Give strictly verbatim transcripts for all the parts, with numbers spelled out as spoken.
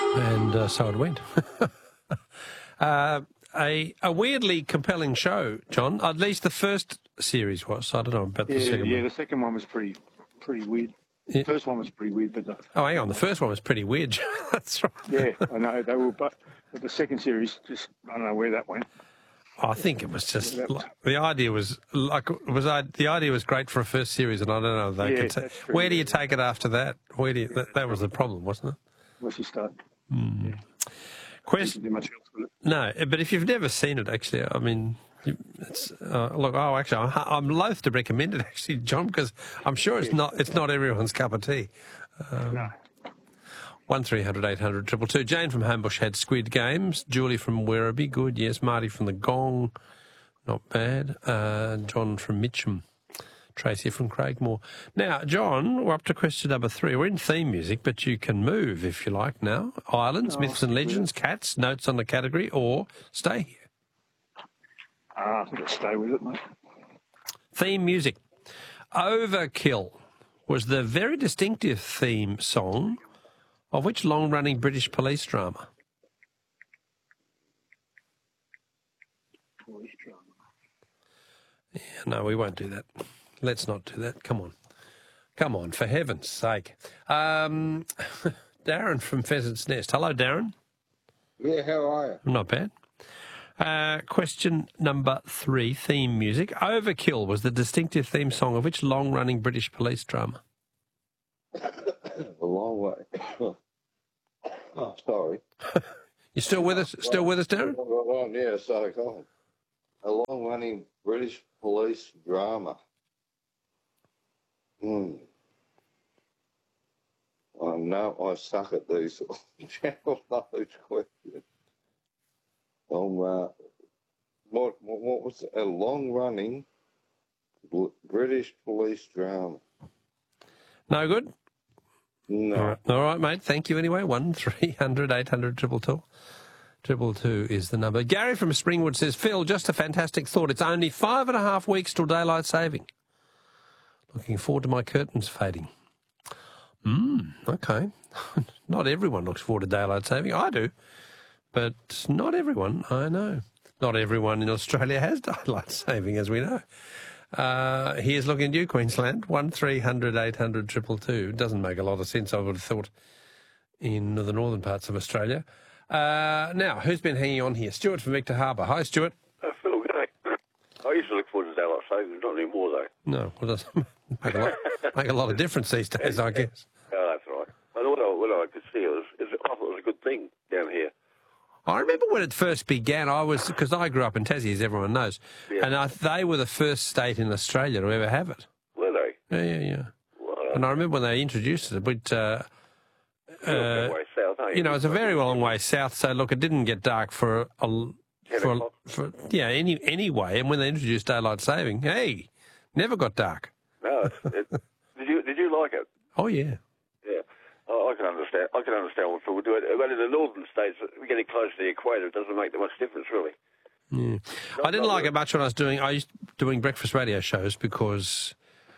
And uh, so it went. uh, a, a weirdly compelling show, John. At least the first series was. I don't know about the yeah, second yeah, one. the second one was pretty pretty weird. Yeah. The first one was pretty weird, but the, Oh, hang on. The first one was pretty weird. That's right. yeah, I know they were, but, but the second series just I don't know where that went. I think it was just like, the idea was like it was I, the idea was great for a first series, and I don't know if they Yeah, could. Ta- that's true, where do you yeah. take it after that? Where do you, that, that was the problem, wasn't it? Once you start, Mm. yeah. Question. Didn't do much else with it. No, but if you've never seen it, actually, I mean, you- it's uh, look. Oh, actually, I'm, I'm loath to recommend it, actually, John, because I'm sure it's not. It's not everyone's cup of tea. Um, No. One three hundred eight hundred triple two. Jane from Homebush had Squid Games. Julie from Werribee, good. Yes. Marty from the Gong, not bad. Uh, John from Mitcham. Tracy from Craigmore. Now, John, we're up to question number three. We're in theme music, but you can move if you like now. Islands, Oh, myths and legends, cats, notes on the category, or stay here. Ah, I think I'll stay with it, mate. Theme music. Overkill was the very distinctive theme song of which long-running British police drama? Police drama. Yeah, no, we won't do that. Let's not do that. Come on. Come on, for heaven's sake. Um, Darren from Pheasant's Nest. Hello, Darren. Yeah, how are you? Not bad. Uh, question number three, theme music. Overkill was the distinctive theme song of which long-running British police drama? A long way. Oh, sorry. You still with us? Still with us, Darren? Right on, yeah, so go on. A long-running British police drama. Hmm. I know I suck at these general knowledge questions. Um, uh, what, what, what was it? A long-running bl- British police drama? No good? No. All right. All right, mate. Thank you anyway. One three hundred eight hundred triple two. Triple two is the number. Gary from Springwood says, Phil, just a fantastic thought. It's only five and a half weeks till daylight saving. Looking forward to my curtains fading. Hmm, okay. Not everyone looks forward to daylight saving. I do. But not everyone, I know. Not everyone in Australia has daylight saving, as we know. Uh, here's looking at you, Queensland. One three hundred eight hundred triple two. Doesn't make a lot of sense, I would have thought, in the northern parts of Australia. Uh, now, who's been hanging on here? Stuart from Victor Harbour. Hi, Stuart. Uh, Phil, good day. I used to look forward to daylight savings, not anymore though. No, well, it doesn't make a lot, make a lot of difference these days, I guess. Oh, that's right. I thought what I, what I could see it was, is, I thought it was a good thing down here. I remember when it first began, I was, because I grew up in Tassie, as everyone knows, Yeah. and I, they were the first state in Australia to ever have it. Were they? Yeah, yeah, yeah. Well, And I remember when they introduced it, but, uh, uh, uh, way south, eh? you know, it's a very long way south, so look, it didn't get dark for, a, ten for, o'clock. for yeah, any anyway, and when they introduced daylight saving, hey, never got dark. No, it, it, did you did you like it? Oh, yeah. Yeah. I I can understand. I can understand what people do it. But in the northern states, we're getting close to the equator. It doesn't make that much difference, really. Yeah. I didn't like it much when I was doing, I used doing breakfast radio shows because,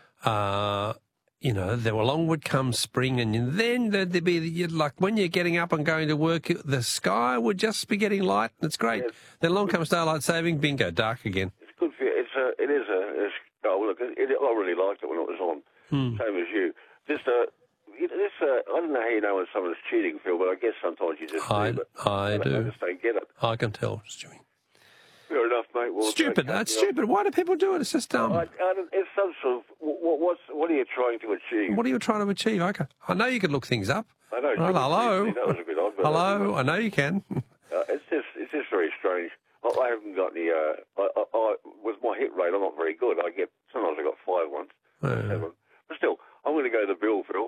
uh, you know, there were along would come spring, and then there'd be, you'd like, when you're getting up and going to work, the sky would just be getting light. It's great. Yes. Then along comes daylight saving, bingo, dark again. It's good for you. It's a. It is a. It's, oh, well, look, it, it, I really liked it when it was on. Hmm. Same as you. Just uh, you know, this. Uh, I don't know how you know when someone's cheating, Phil, but I guess sometimes you just I, do. But I don't- I do. just don't get it. I can tell, Stewie. Fair enough, mate. Well, Stupid. okay, That's you know, stupid. Why do people do it? It's just dumb. I, I don't, it's some sort of. What, what's what are you trying to achieve? What are you trying to achieve? Okay. I know you can look things up. I know. Well, hello. That was a bit odd. But Hello. I know you can. Uh, it's just it's just very strange. I, I haven't got any. Uh, I, I, I, with my hit rate, I'm not very good. I get sometimes I got five once, Uh, seven. But still, I'm going to go the bill, Phil.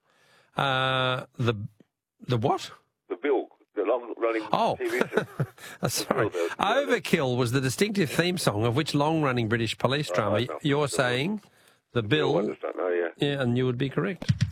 uh, the the what? The bill. The long running Oh, T V show. Uh, sorry. The- the- Overkill was the distinctive theme song of which long-running British police drama? I know. You're saying the I Bill, just don't know. Yeah. yeah, and you would be correct.